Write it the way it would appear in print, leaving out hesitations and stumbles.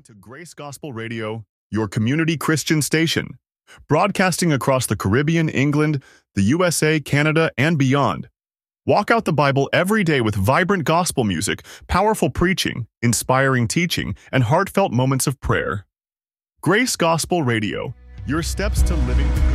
to Grace Gospel Radio, your community Christian station, broadcasting across the Caribbean, England, the USA, Canada, and beyond. Walk out the Bible every day with vibrant gospel music, powerful preaching, inspiring teaching, and heartfelt moments of prayer. Grace Gospel Radio, your steps to living